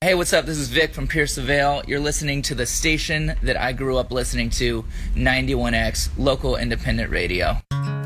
Hey, what's up? This is Vic from Pierce Vale. You're listening to the station that I grew up listening to, 91X, local independent radio.